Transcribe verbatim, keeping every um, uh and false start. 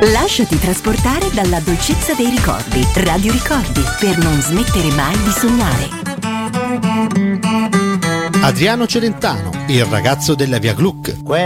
Lasciati trasportare dalla dolcezza dei ricordi. Radio Ricordi, per non smettere mai di sognare. Adriano Celentano, il ragazzo della Via Gluck.